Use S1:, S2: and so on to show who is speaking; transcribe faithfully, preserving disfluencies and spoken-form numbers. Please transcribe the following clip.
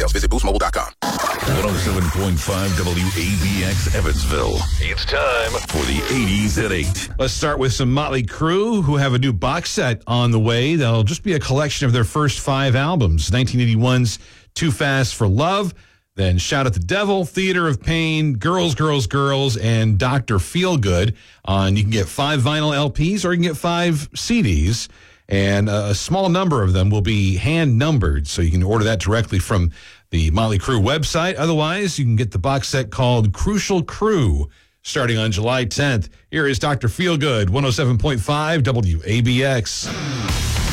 S1: details, visit boost mobile dot com.
S2: one oh seven point five W A B X Evansville. It's time for the eighties at eight.
S3: Let's start with some Motley Crue, who have a new box set on the way. That'll just be a collection of their first five albums. nineteen eighty-one's Too Fast for Love, then Shout at the Devil, Theater of Pain, Girls, Girls, Girls, and Doctor Feelgood. Uh, and you can get five vinyl L Ps or you can get five C Ds. And a small number of them will be hand-numbered, so you can order that directly from the Motley Crue website. Otherwise, you can get the box set called Crucial Crew starting on July tenth. Here is Doctor Feelgood, one oh seven point five W A B X.